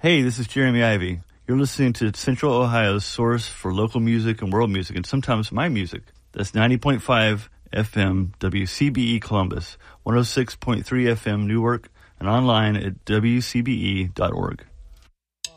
Hey, this is Jeremy Ivy. You're listening to Central Ohio's source for local music and world music, and sometimes my music. That's 90.5 FM WCBE Columbus, 106.3 FM Newark, and online at wcbe.org.